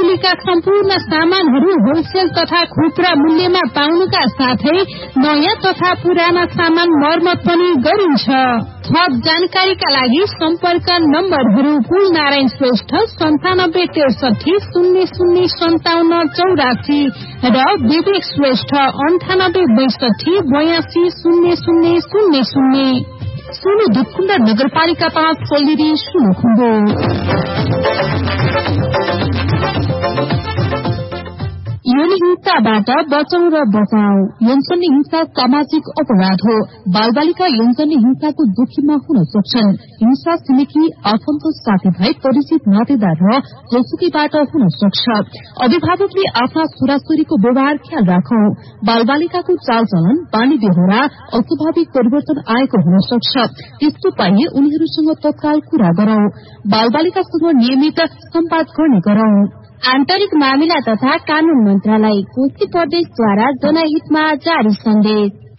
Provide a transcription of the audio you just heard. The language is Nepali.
बालबालिका सम्पूर्ण सामानहरू होलसेल तथा खुद्रा मूल्यमा पाउनुका साथै नयाँ तथा पुराना सामान मर्मत पनि गरिन्छ। थप जानकारीका लागि सम्पर्क नम्बरहरू कुलनारायण श्रेष्ठ 9763005784 र विवेक श्रेष्ठ 9862820000। सोलु दुधकुण्ड नगरपालिका 5 सोलिरी सोलुखुम्बु। यौन हिंसाबाट बचाउ र बचाउ। यौनजन्य हिंसा सामाजिक अपराध हो। बालबालिका यौनजन्य हिंसाको जोखिममा हुन सक्छन्। हिंसा छिमेकी आफन्त साथीभाइ परिचित नातेदार र जोसुकीबाट हुन सक्छ। अभिभावकले आफ्ना छोराछोरीको व्यवहार ख्याल राखौं। बालबालिकाको चालचलन बानी बेहोरा अस्वाभाविक परिवर्तन आएको हुन सक्छ। त्यस्तो पाइए उनीहरूसँग तत्काल कुरा गरौं। बालबालिकासँग नियमित सम्वाद गर्ने गरौं। आन्तरिक मामिला तथा कानून मन्त्रालय कोशी प्रदेशद्वारा जनहितमा जारी सन्देश।